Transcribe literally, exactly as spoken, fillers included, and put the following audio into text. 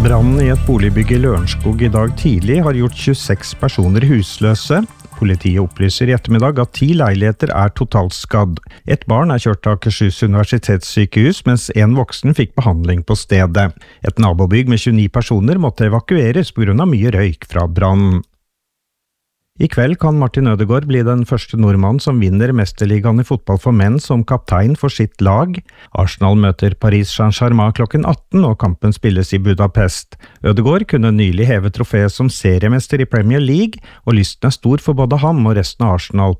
Brannen i et boligbygg i Lørenskog i dag tidlig har gjort tjueseks personer husløse. Politiet opplyser i ettermiddag at ti leiligheter er totalt skadd. Et barn er kjørt til Akershus universitetssykehus, mens en voksen fikk behandling på stedet. Et nabobygg med tjueni personer måtte evakueres på grunn av mye røyk fra brannen. I kveld kan Martin Ødegaard bli den første nordmann som vinner mesterligaen i fotball for menn som kaptein for sitt lag. Arsenal møter Paris Saint-Germain klokken atten, og kampen spilles i Budapest. Ødegaard kunne nylig heve trofeet som seriemester i Premier League, og lysten er stor for både ham og resten av Arsenal